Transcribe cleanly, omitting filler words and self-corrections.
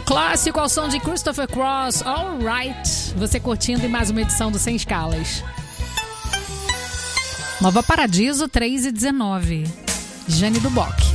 Clássico ao som de Christopher Cross, Alright. Você curtindo em mais uma edição do Sem Escalas. Nova Paradiso, 3:19. Jane do Bock.